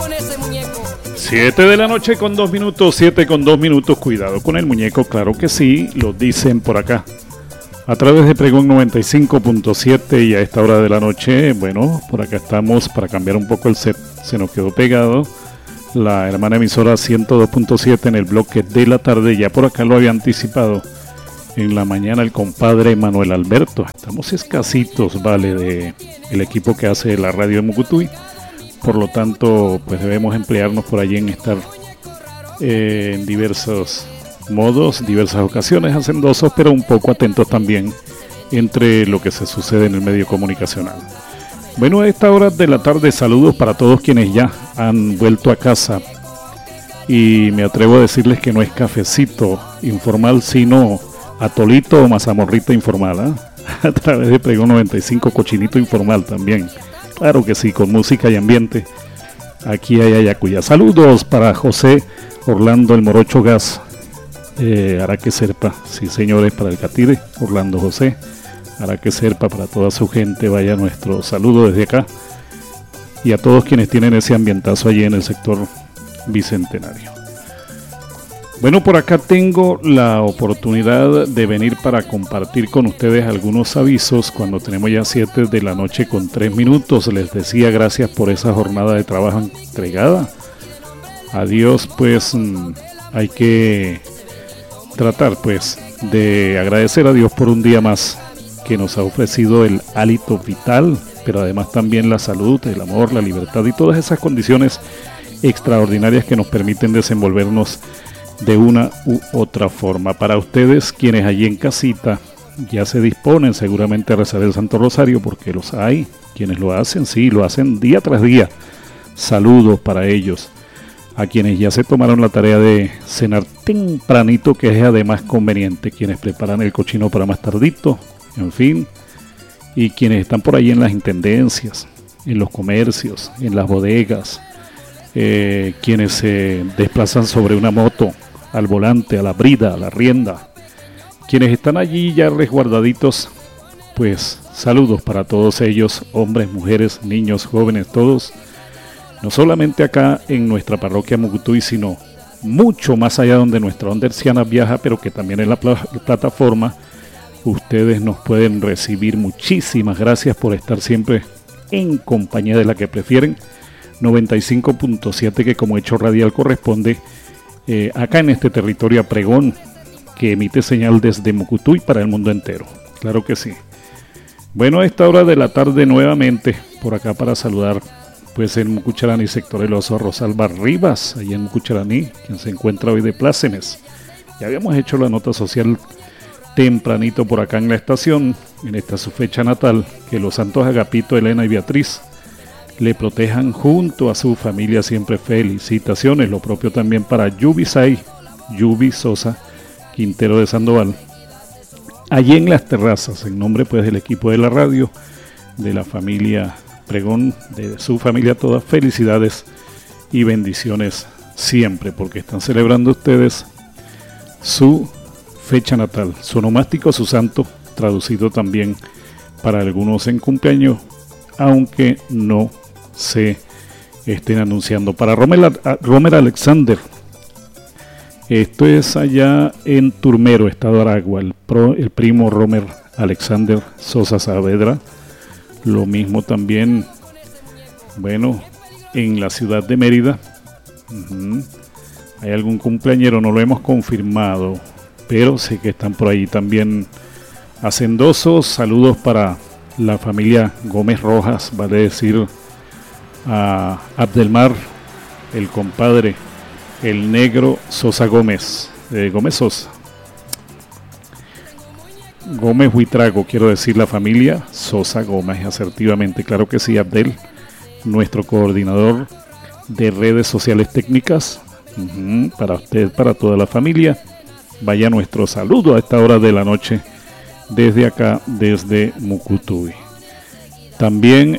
7 de la noche con 2 minutos, 7 con 2 minutos. Cuidado con el muñeco, claro que sí, lo dicen por acá. A través de Pregón 95.7 y a esta hora de la noche, bueno, por acá estamos para cambiar un poco el set. Se nos quedó pegado la hermana emisora 102.7 en el bloque de la tarde. Ya por acá lo había anticipado en la mañana el compadre Manuel Alberto. Estamos escasitos, vale, de el equipo que hace la radio de Mucutuy. Por lo tanto, pues debemos emplearnos por allí en estar en diversos modos, diversas ocasiones hacendosos, pero un poco atentos también entre lo que se sucede en el medio comunicacional. Bueno, a esta hora de la tarde, saludos para todos quienes ya han vuelto a casa. Y me atrevo a decirles que no es cafecito informal, sino atolito o mazamorrita informal, ¿eh? A través de Pregón 95, cochinito informal también. Claro que sí, con música y ambiente. Aquí hay Ayacuya. Saludos para José Orlando el Morocho Gas. Araque Serpa, sí señores, para el Catire, Orlando José. Araque Serpa, para toda su gente. Vaya nuestro saludo desde acá. Y a todos quienes tienen ese ambientazo allí en el sector bicentenario. Bueno, por acá tengo la oportunidad de venir para compartir con ustedes algunos avisos cuando tenemos ya 7 de la noche con 3 minutos. Les decía, gracias por esa jornada de trabajo entregada. A Dios, pues, hay que tratar, pues, de agradecer a Dios por un día más que nos ha ofrecido el hálito vital, pero además también la salud, el amor, la libertad y todas esas condiciones extraordinarias que nos permiten desenvolvernos de una u otra forma. Para ustedes, quienes allí en casita ya se disponen seguramente a rezar el Santo Rosario, porque los hay, quienes lo hacen, sí, lo hacen día tras día. Saludos para ellos. A quienes ya se tomaron la tarea de cenar tempranito, que es además conveniente, quienes preparan el cochino para más tardito, en fin, y quienes están por ahí en las intendencias, en los comercios, en las bodegas, quienes se desplazan sobre una moto, al volante, a la brida, a la rienda, quienes están allí ya resguardaditos, pues saludos para todos ellos, hombres, mujeres, niños, jóvenes, todos, no solamente acá en nuestra parroquia Mucutuy, sino mucho más allá donde nuestra onda herciana viaja, pero que también en la plataforma ustedes nos pueden recibir. Muchísimas gracias por estar siempre en compañía de la que prefieren, 95.7, que como hecho radial corresponde acá en este territorio a Pregón, que emite señal desde Mucutuy para el mundo entero. Claro que sí. Bueno, a esta hora de la tarde nuevamente por acá para saludar pues en Mucucharaní, sector El Oso, a Rosalba Rivas, allá en Mucucharaní, quien se encuentra hoy de plácemes. Ya habíamos hecho la nota social tempranito por acá en la estación, en esta su fecha natal, que los santos Agapito, Elena y Beatriz le protejan junto a su familia siempre. Felicitaciones, lo propio también para Yubi Sosa Quintero de Sandoval, allí en las terrazas, en nombre pues del equipo de la radio, de la familia Pregón, de su familia toda, felicidades y bendiciones siempre, porque están celebrando ustedes su fecha natal, su onomástico, su santo, traducido también para algunos en cumpleaños, aunque no se estén anunciando. Para Romer Alexander, esto es allá en Turmero, estado Aragua, el primo Romer Alexander Sosa Saavedra. Lo mismo también, bueno, en la ciudad de Mérida. Hay algún cumpleañero, no lo hemos confirmado, pero sé que están por ahí también hacendosos. Saludos para la familia Gómez Rojas, vale decir a Abdelmar, el compadre, el negro Sosa Gómez, Gómez Sosa. Gómez Huitrago, quiero decir, la familia Sosa Gómez, asertivamente, claro que sí. Abdel, nuestro coordinador de redes sociales técnicas, para usted, para toda la familia, vaya nuestro saludo a esta hora de la noche, desde acá, desde Mucutuy. También,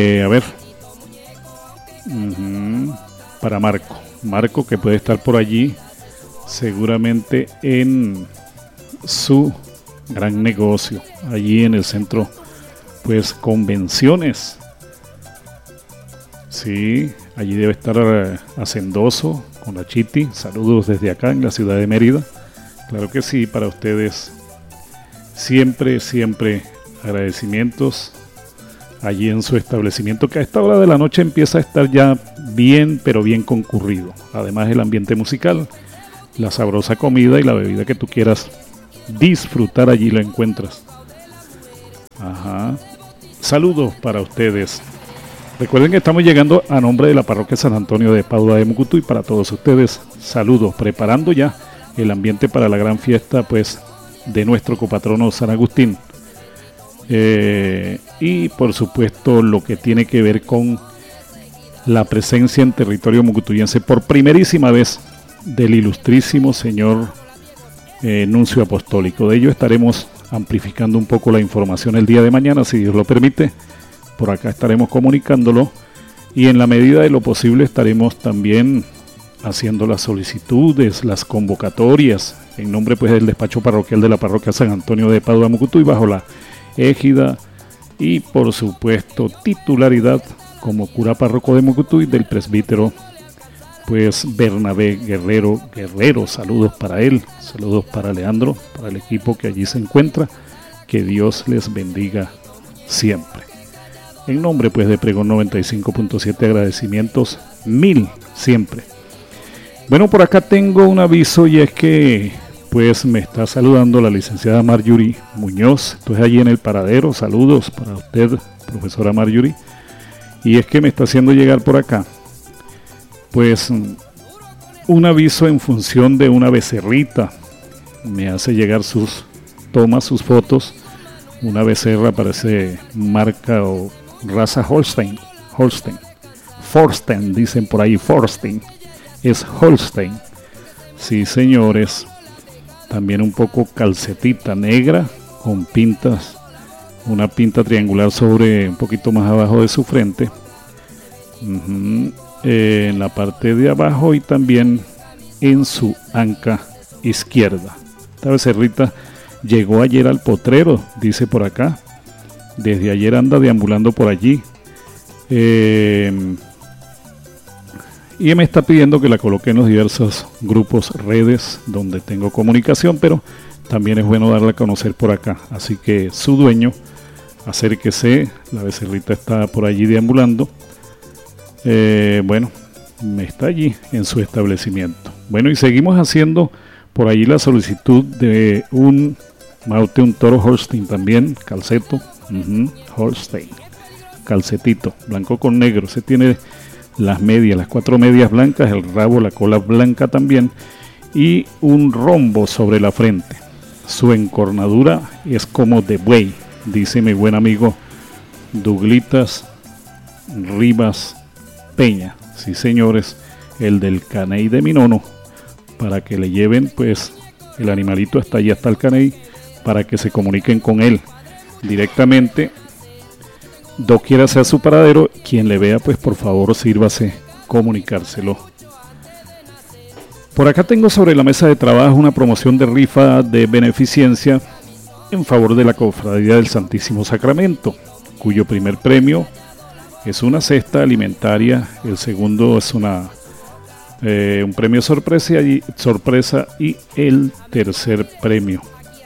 para Marco, que puede estar por allí, seguramente en su gran negocio, allí en el centro, pues, convenciones. Sí, Allí debe estar Hacendoso con la Chiti. Saludos desde acá en la ciudad de Mérida. Claro que sí, para ustedes siempre agradecimientos allí en su establecimiento, que a esta hora de la noche empieza a estar ya bien, pero bien concurrido. Además el ambiente musical, la sabrosa comida y la bebida que tú quieras disfrutar, allí lo encuentras. Ajá. Saludos para ustedes. Recuerden que estamos llegando a nombre de la parroquia San Antonio de Padua de Mucutú, y para todos ustedes, saludos, preparando ya el ambiente para la gran fiesta pues de nuestro copatrono San Agustín. Y por supuesto lo que tiene que ver con la presencia en territorio mucutuyense por primerísima vez del ilustrísimo señor nuncio apostólico. De ello estaremos amplificando un poco la información el día de mañana, si Dios lo permite. Por acá estaremos comunicándolo, y en la medida de lo posible estaremos también haciendo las solicitudes, las convocatorias, en nombre pues del despacho parroquial de la parroquia San Antonio de Padua Mucutú, y bajo la égida y por supuesto titularidad como cura párroco de Mucutú y del presbítero pues Bernabé Guerrero. Saludos para él, saludos para Leandro, para el equipo que allí se encuentra, que Dios les bendiga siempre. En nombre pues de Pregón 95.7, agradecimientos 1000 siempre. Bueno, por acá tengo un aviso, y es que pues me está saludando la licenciada Marjorie Muñoz. Esto es allí en el paradero. Saludos para usted, profesora Marjorie. Y es que me está haciendo llegar por acá pues un aviso en función de una becerrita. Me hace llegar sus tomas, sus fotos. Una becerra, parece marca o raza Holstein. Forsten, dicen por ahí, Forsten. Es Holstein. Sí, señores. También un poco calcetita negra con pintas, una pinta triangular sobre un poquito más abajo de su frente, en la parte de abajo y también en su anca izquierda. Esta becerrita llegó ayer al potrero, dice por acá. Desde ayer anda deambulando por allí. Y me está pidiendo que la coloque en los diversos grupos, redes donde tengo comunicación, pero también es bueno darla a conocer por acá. Así que su dueño, acérquese, la becerrita está por allí deambulando. Bueno, está allí en su establecimiento. Bueno, y seguimos haciendo por allí la solicitud de un maute, un toro Holstein también, calceto, Holstein, calcetito, blanco con negro. Se tiene las medias, las 4 medias blancas, el rabo, la cola blanca también, y un rombo sobre la frente. Su encornadura es como de buey, dice mi buen amigo Douglitas Rivas Peña. Sí, señores, el del Caney de Minono, para que le lleven pues el animalito hasta allí, hasta el Caney, para que se comuniquen con él directamente. Doquiera sea su paradero, quien le vea pues por favor sírvase comunicárselo. Por acá tengo sobre la mesa de trabajo una promoción de rifa de beneficencia en favor de la Cofradía del Santísimo Sacramento, cuyo primer premio es una cesta alimentaria, el segundo es un premio sorpresa y el tercer premio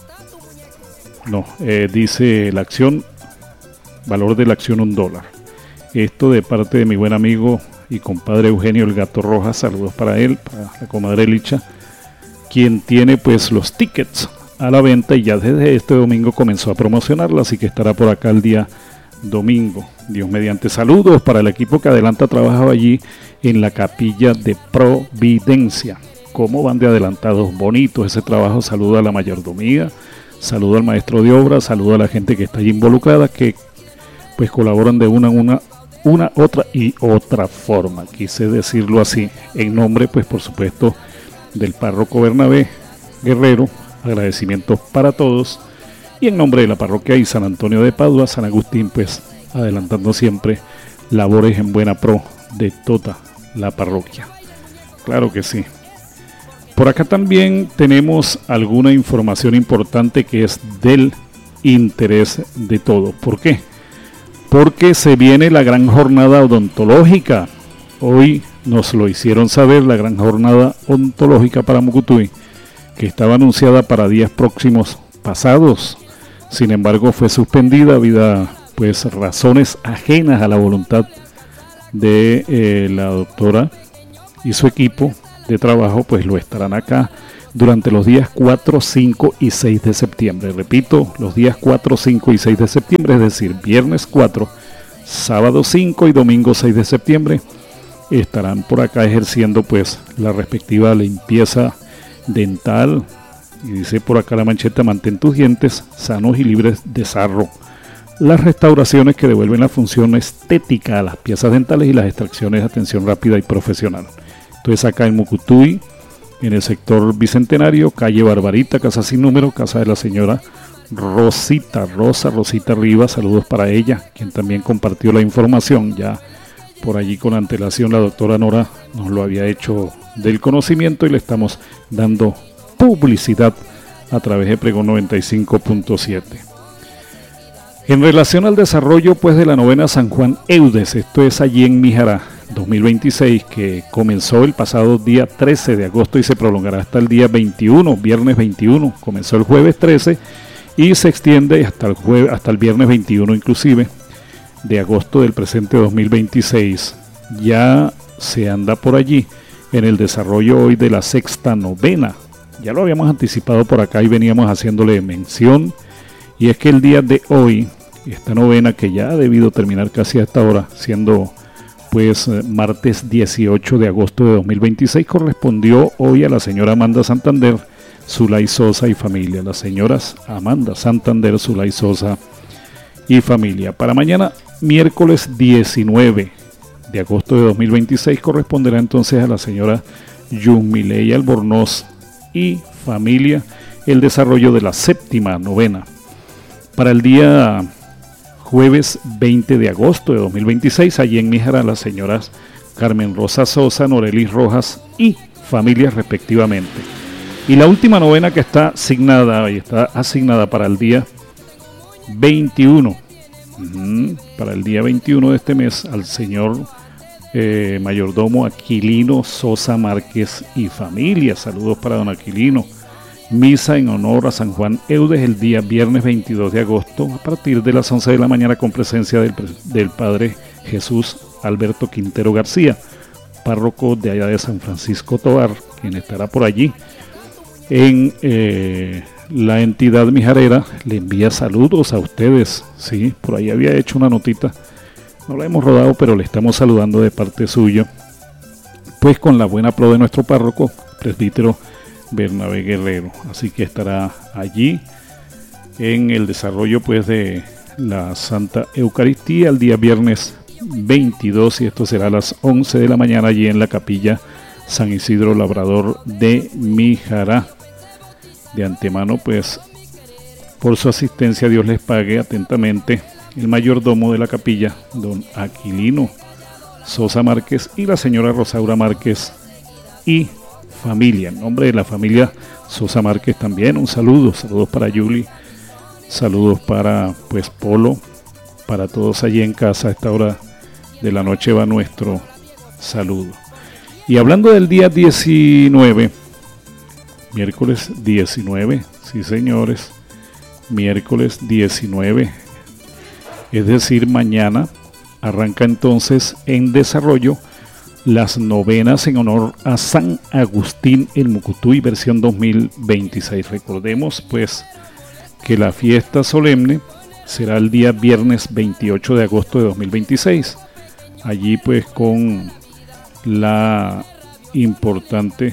dice la acción, valor de la acción $1. Esto de parte de mi buen amigo y compadre Eugenio el Gato Rojas. Saludos para él, para la comadre Licha, quien tiene pues los tickets a la venta y ya desde este domingo comenzó a promocionarla, así que estará por acá el día domingo, Dios mediante. Saludos para el equipo que adelanta trabajo allí en la capilla de Providencia. Cómo van de adelantados, bonitos ese trabajo. Saludo a la mayordomía, saludo al maestro de obra, saludo a la gente que está allí involucrada, que pues colaboran de una, otra y otra forma, quise decirlo así, en nombre pues por supuesto del párroco Bernabé Guerrero. Agradecimientos para todos, y en nombre de la parroquia y San Antonio de Padua, San Agustín, pues adelantando siempre labores en buena pro de toda la parroquia. Claro que sí. Por acá también tenemos alguna información importante que es del interés de todos. ¿Por qué? Porque se viene la gran jornada odontológica. hoy nos lo hicieron saber, la gran jornada ontológica para Mucutuy, que estaba anunciada para días próximos pasados. Sin embargo, fue suspendida debido a pues razones ajenas a la voluntad de la doctora y su equipo de trabajo. Pues lo estarán acá durante los días 4, 5 y 6 de septiembre. Repito, los días 4, 5 y 6 de septiembre, es decir, viernes 4, sábado 5 y domingo 6 de septiembre, estarán por acá ejerciendo pues la respectiva limpieza dental. Y dice por acá la mancheta: mantén tus dientes sanos y libres de sarro. Las restauraciones que devuelven la función estética a las piezas dentales y las extracciones de atención rápida y profesional. Entonces acá en Mucutuy, en el sector Bicentenario, calle Barbarita, casa sin número, casa de la señora Rosita Rivas. Saludos para ella, quien también compartió la información. Ya por allí con antelación la doctora Nora nos lo había hecho del conocimiento y le estamos dando publicidad a través de Pregón 95.7. En relación al desarrollo pues de la novena San Juan Eudes, esto es allí en Míjara 2026, que comenzó el pasado día 13 de agosto y se prolongará hasta el día 21, viernes 21. Comenzó el jueves 13 y se extiende hasta el viernes 21 inclusive de agosto del presente 2026. Ya se anda por allí en el desarrollo hoy de la sexta novena. Ya lo habíamos anticipado por acá y veníamos haciéndole mención, y es que el día de hoy, esta novena que ya ha debido terminar casi a esta hora, siendo pues martes 18 de agosto de 2026, correspondió hoy a la señora Amanda Santander, Zulay Sosa y familia. Las señoras Amanda Santander, Zulay Sosa y familia. Para mañana, miércoles 19 de agosto de 2026, corresponderá entonces a la señora Yumilei Albornoz y familia el desarrollo de la séptima novena. Para el día jueves 20 de agosto de 2026, allí en Míjara, las señoras Carmen Rosa Sosa, Norelis Rojas y familias respectivamente. Y la última novena que está asignada para el día 21, para el día 21 de este mes, al señor mayordomo Aquilino Sosa Márquez y familia. Saludos para don Aquilino. Misa en honor a San Juan Eudes el día viernes 22 de agosto a partir de las 11 de la mañana, con presencia del padre Jesús Alberto Quintero García, párroco de allá de San Francisco Tobar, quien estará por allí en la entidad mijarera. Le envía saludos a ustedes. Sí, por ahí había hecho una notita, no la hemos rodado, pero le estamos saludando de parte suya, pues con la buena pro de nuestro párroco, presbítero Bernabé Guerrero. Así que estará allí en el desarrollo pues de la Santa Eucaristía el día viernes 22, y esto será a las 11 de la mañana allí en la capilla San Isidro Labrador de Míjara. De antemano pues por su asistencia Dios les pague atentamente el mayordomo de la capilla, don Aquilino Sosa Márquez, y la señora Rosaura Márquez y familia. En nombre de la familia Sosa Márquez también un saludos para Yuli, saludos para pues Polo, para todos allí en casa. A esta hora de la noche va nuestro saludo. Y hablando del día 19, miércoles 19, sí señores, miércoles 19, es decir, mañana arranca entonces en desarrollo las novenas en honor a San Agustín en Mucutuy, versión 2026. Recordemos pues que la fiesta solemne será el día viernes 28 de agosto de 2026. Allí pues con la importante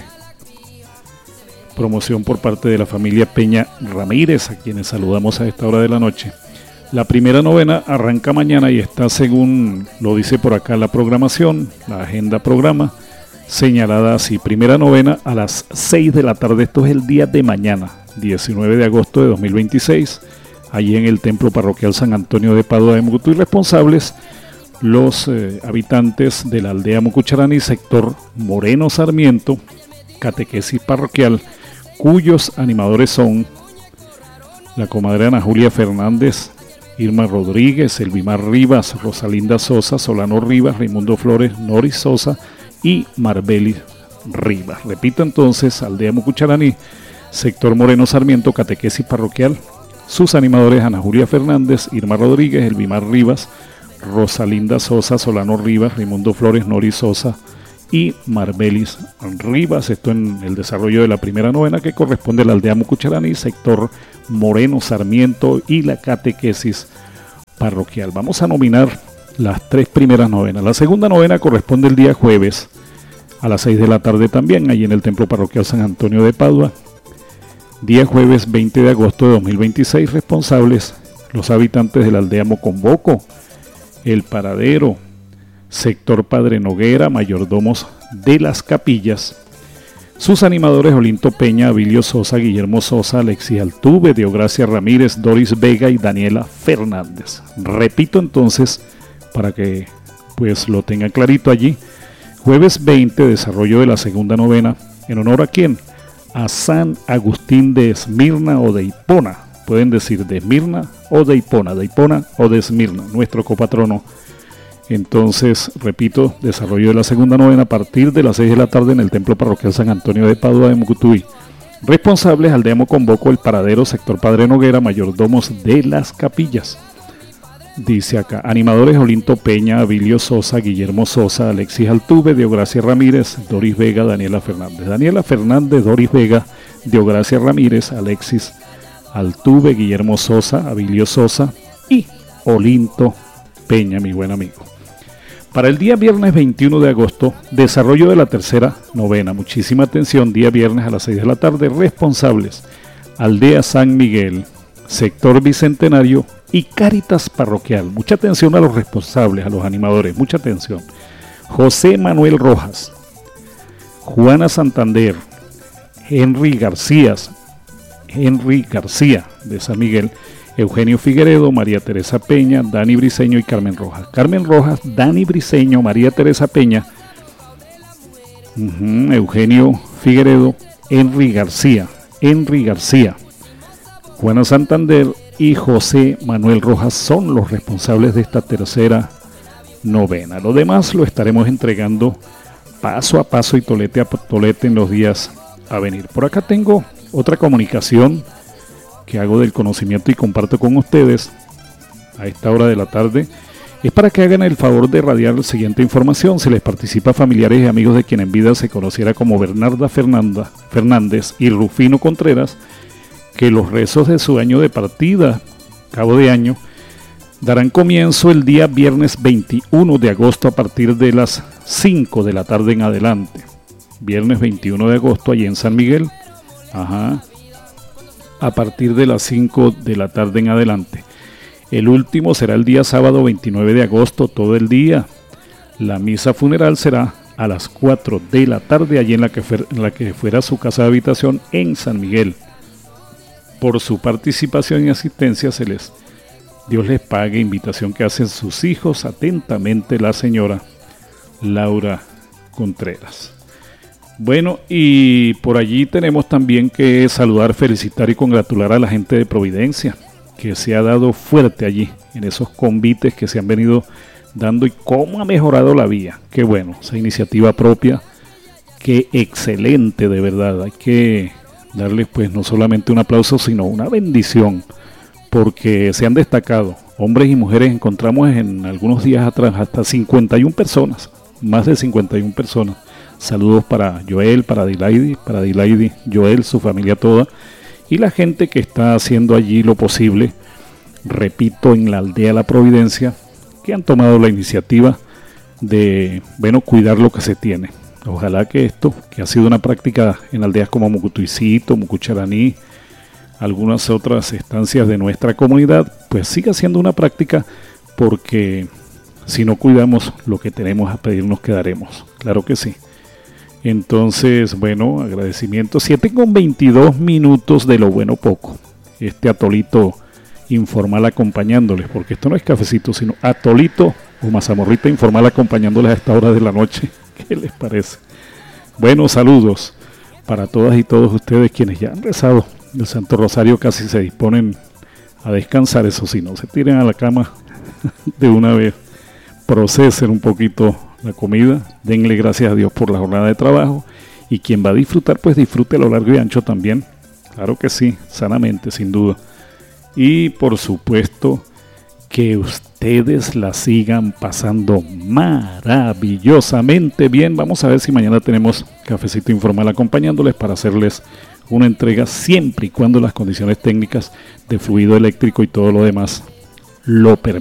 promoción por parte de la familia Peña Ramírez, a quienes saludamos a esta hora de la noche. La primera novena arranca mañana y está, según lo dice por acá la programación, la agenda programa, señalada así: primera novena a las 6 de la tarde. Esto es el día de mañana, 19 de agosto de 2026, allí en el Templo Parroquial San Antonio de Padua de Mucutuy. Responsables los habitantes de la aldea Mucucharani, sector Moreno Sarmiento, catequesis parroquial, cuyos animadores son la comadre Ana Julia Fernández Irma Rodríguez, Elvimar Rivas, Rosalinda Sosa, Solano Rivas, Raimundo Flores, Noris Sosa y Marbelis Rivas. Repito entonces, Aldea Mucucharaní, sector Moreno Sarmiento, catequesis parroquial. Sus animadores: Ana Julia Fernández, Irma Rodríguez, Elvimar Rivas, Rosalinda Sosa, Solano Rivas, Raimundo Flores, Noris Sosa y Marbelis Rivas. Esto en el desarrollo de la primera novena, que corresponde a la Aldea Mucucharaní, sector Moreno Sarmiento, y la catequesis parroquial. Vamos a nominar las 3 primeras novenas. La segunda novena corresponde el día jueves a las 6 de la tarde también, allí en el Templo Parroquial San Antonio de Padua. Día jueves 20 de agosto de 2026, responsables los habitantes de la aldea Mocomboco, El Paradero, sector Padre Noguera, mayordomos de las capillas. Sus animadores: Olinto Peña, Abilio Sosa, Guillermo Sosa, Alexis Altuve, Deogracia Ramírez, Doris Vega y Daniela Fernández. Repito entonces, para que pues lo tengan clarito allí. Jueves 20, desarrollo de la segunda novena. ¿En honor a quién? A San Agustín de Esmirna o de Hipona. Pueden decir de Esmirna o de Hipona o de Esmirna, nuestro copatrono. Entonces, repito, desarrollo de la segunda novena a partir de las 6 de la tarde en el Templo Parroquial San Antonio de Padua de Mucutuí. Responsables: Aldea Mocomboco, El Paradero, sector Padre Noguera, mayordomos de las capillas. Dice acá: animadores: Olinto Peña, Abilio Sosa, Guillermo Sosa, Alexis Altuve, Deogracia Ramírez, Doris Vega, Daniela Fernández. Daniela Fernández, Doris Vega, Deogracia Ramírez, Alexis Altuve, Guillermo Sosa, Abilio Sosa y Olinto Peña, mi buen amigo. Para el día viernes 21 de agosto, desarrollo de la tercera novena. Muchísima atención, día viernes a las 6 de la tarde. Responsables: Aldea San Miguel, sector Bicentenario y Cáritas Parroquial. Mucha atención a los responsables, a los animadores, mucha atención. José Manuel Rojas, Juana Santander, Henry García de San Miguel, Eugenio Figueredo, María Teresa Peña, Dani Briceño y Carmen Rojas. Carmen Rojas, Dani Briceño, María Teresa Peña, Eugenio Figueredo, Henry García, Juana Santander y José Manuel Rojas son los responsables de esta tercera novena. Lo demás lo estaremos entregando paso a paso y tolete a tolete en los días a venir. Por acá tengo otra comunicación que hago del conocimiento y comparto con ustedes a esta hora de la tarde. Es para que hagan el favor de radiar la siguiente información. Se les participa familiares y amigos de quien en vida se conociera como Bernarda Fernández y Rufino Contreras, que los rezos de su año de partida, cabo de año, darán comienzo el día viernes 21 de agosto a partir de las 5 de la tarde en adelante. Viernes 21 de agosto allí en San Miguel. A partir de las 5 de la tarde en adelante. El último será el día sábado 29 de agosto, todo el día. La misa funeral será a las 4 de la tarde, allí en la que fuera su casa de habitación en San Miguel. Por su participación y asistencia Dios les pague, invitación que hacen sus hijos. Atentamente, la señora Laura Contreras. Bueno, y por allí tenemos también que saludar, felicitar y congratular a la gente de Providencia, que se ha dado fuerte allí en esos convites que se han venido dando y cómo ha mejorado la vía. Qué bueno, esa iniciativa propia, qué excelente, de verdad. Hay que darles pues no solamente un aplauso, sino una bendición, porque se han destacado hombres y mujeres. Encontramos en algunos días atrás hasta 51 personas, más de 51 personas. Saludos para Joel, para Dilaidi, Joel, su familia toda, y la gente que está haciendo allí lo posible, repito, en la aldea La Providencia, que han tomado la iniciativa de, cuidar lo que se tiene. Ojalá que esto, que ha sido una práctica en aldeas como Mucutuicito, Mucucharaní, algunas otras estancias de nuestra comunidad, pues siga siendo una práctica, porque si no cuidamos lo que tenemos, a pedir nos quedaremos. Claro que sí. Entonces, agradecimiento. 7:22 de lo bueno poco. Este atolito informal acompañándoles, porque esto no es cafecito, sino atolito o mazamorrita informal acompañándoles a esta hora de la noche. ¿Qué les parece? Bueno, saludos para todas y todos ustedes quienes ya han rezado el Santo Rosario, casi se disponen a descansar. Eso sí, no se tiren a la cama de una vez, procesen un poquito la comida, denle gracias a Dios por la jornada de trabajo, y quien va a disfrutar, pues disfrute a lo largo y ancho también, claro que sí, sanamente, sin duda. Y por supuesto que ustedes la sigan pasando maravillosamente bien. Vamos a ver si mañana tenemos cafecito informal acompañándoles para hacerles una entrega siempre y cuando las condiciones técnicas de fluido eléctrico y todo lo demás lo permitan.